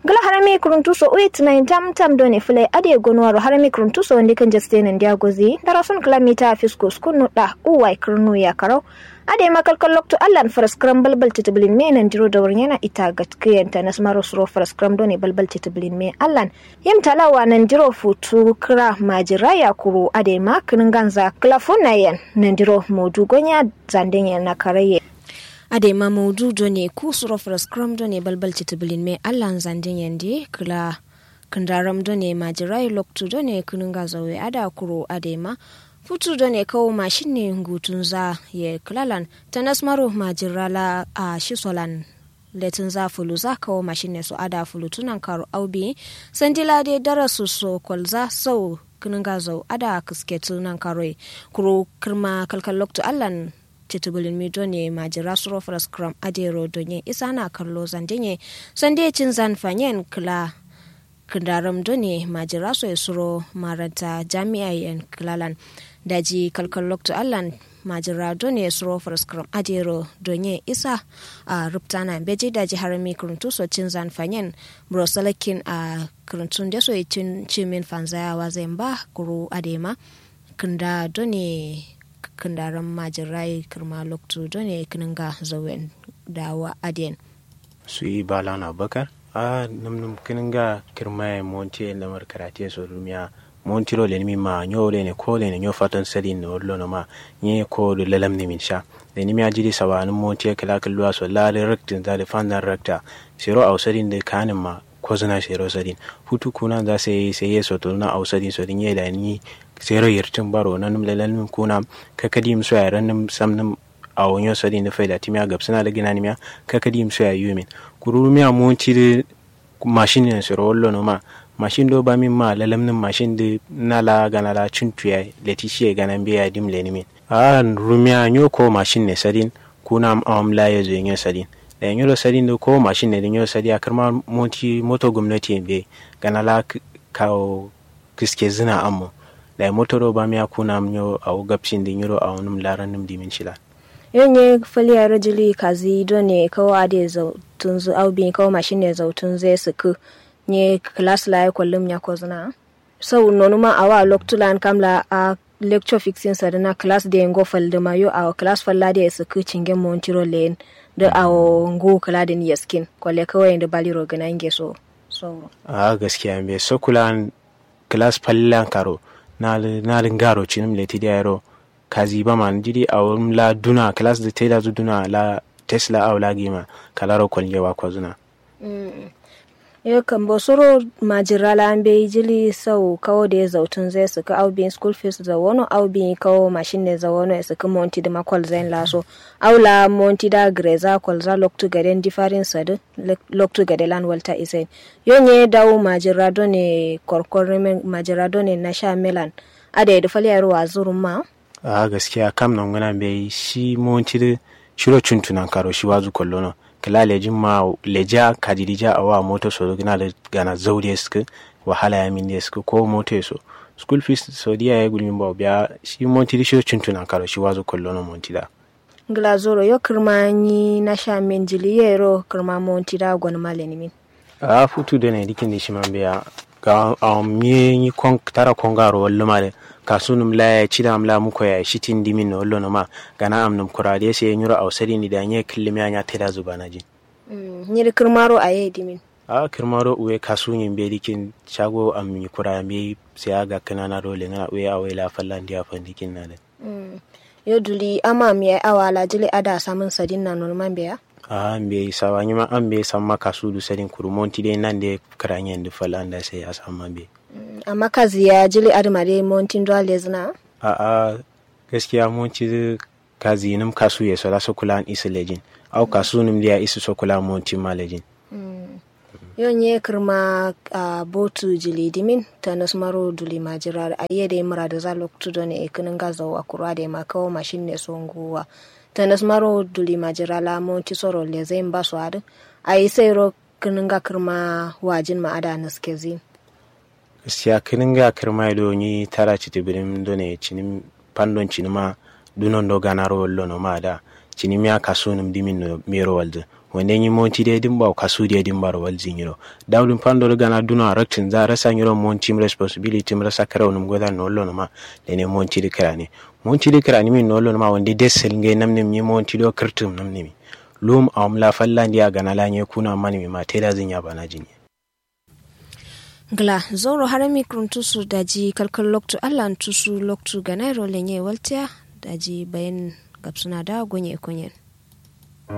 gala harami kuruntuso uit na tam doni fule ade gonwaro harami kuruntuso wande kan jaste ndia gozi darasun kilometer fisko skunu da uwai kurnu ya karau ade makalkal lokto allan faras kram balbal titiblin me nan jiro da wurin yana ita gatkiyan ta nasmaro suro faras kram doni balbal titiblin me allan yim talawa nan jiro futu kra majira ya kuru ade ma kinin ganza klafuna yan nan jiro modu gonya zandenya na karaye ade ma modu doni ku suro faras kram doni balbal titiblin me allan zandenya ndi kla kandaram doni majira ya lokto doni kinin ganza we ada kuru ade ma futu da ne kawo mashin ne gutun za ya klalan ta nasmaro majirala a shisolan letin za fulu za kawo mashin ne su ada fulu tunan karo aubi sandila de darasu so kwalza sau kinin gazo ada kiske tunan karo kuro kirma kalkal lokto allan titubulin mido ne majira suro faras kram adero donye isa na kallo zandinye sande cin zan fanyen kla kandaram done majira so suro maranta jami'a yan klalan daji kalkal lokto allan majira done suro faskram adero donye isa a ruptana beji daji harami kuruntu so cin zan fanyen brosalakin a kuruntun da so cin cimin fanzaya wazemba kuru adema kanda done kandaram majira kirma lokto done kininga zawen dawa aden suyi balana bakar a num kininga kirma monti lamar karate so rumiya montiro le mi ma nyole ne ko le ne nyo fatan sadin no lo no ma nye ko le lalam ni min sha le ni mi ajiri sawan monti kala kalwa so la le rektin da le fandan rekta siro au sadin de kanin ma ko zana siro sadin hutu kuna da sai yeso to na au sadin so din yela ni siro yirtin baro nanum le lalam kuna kakadim so yaran nam samnam au nyo sadin da faida timiya gabsana da gina ni miya kakadim so ya yumin kurumiya monti de machine ne siro lo no ma machine do ba min ma lalamnin machine de nala gana la chuntuya letishi gana biya dim lenimin rumia nyo ko machine ne sadin kuna la yezo nyo sadin da nyo sadin do ko machine ne nyo sadia karma moto gwamnati be gana la kawo kiske zina ammo da moto do ba mi kuna nyo au gapsin de nyo au num laranum dimin shila yonye faliya rajuli kazi do ne kawo ade zautunzu au bin kawo machine ne zautun zai suku nye class la ya kullum ya ko zina so nonuma awa loktulan kamla a lecture fixing sadana class de ngo falde mayo a class falla de su cinge montiro len da awo ngo kala de yaskin kolle kawai da baliro gana inge so gaskiya me so kulan class fallan karo na ngaro cinim leti da yaro kazi ba man didi awum la duna class de teda zu duna la tesla aw la gima kalaro kolje wa ko zina yo kan bosoro majirala ambe jili sau kawo da ya zautun zai suka aubin school fees za wano aubin kawo machine ne za wano ya suka monti da makwal zain laso aula monti da greza kwalza loktu gaden difarin sadu loktu gadelan walta isen yonye dawo majirado ne korkorin majirado ne na sha melan ada ya dufali yaro a zurun ma gaskiya kam nan gana bai shi monti da shiro cuntunan karo shi wazu kollono kala lejin ma leja kadirija awa moto so gana zaure suka wahala ya min da suka ko moto so school fees so dia ya gulmin ba biya shi monti di shi tuntuna karo shi wazo kollo no monti da glazoro yo kirmani na sha min jiliyero kirma monti da gon maleni min futu da ne dikin di shi man biya ga mi ni kon tara kongaro wallo male kasunum la chida amla muko ya shitin dimin no lono ma gana amnum kurade sai nyuro ausari ni da nye killimi anya teda zubanaji nyir kirmaro aye dimin kirmaro uwe kasunyin be dikin shago ammi kura me sai aga kanana dole ngana uwe awe la fallandi afan dikin nale yo duli ama mi awala jile ada samun sadin na norman be ya ambe sawanyi ma ambe samma kasudu sadin kurumonti de nande karanyen de fallanda sai asamma be amma kazi ya jili admare montin dole zina gaskiya monti kazi nim kasu ya sala sokulan isilejin au kasu nim dia isu sokulan monti malejin yonye kirma botu jili dimin tanas maro duli majira ayede murada za loktu done ekinin gazo akura de makawo mashin ne songuwa tanas maro duli majira la monti soro le zain baso adu ayi sayro kinin ga kirma wajin ma ada naskezi gaskiya kininga kirma do ni tara citibirim done cinim pandon cinima dunon do ganaro wallo no mada cinimya kasunum dimin no mero walde wanda yi monti de dimba kasu de dimba wal zinyiro dawlin pando gana duna raktin za rasa nyiro monti responsibility rasa karaw num goda no lo ma de ne monti de krani min no lo ma wanda desel ngai namne mi monti do kirtum namne mi lum amla fallandi aga na lanye kuna mani mi ma teda zinya bana jini gla zoro harami kruntusu daji kalkal loktu allan tusu loktu ganairo lenye waltia daji bayan gapsuna da gonye konyen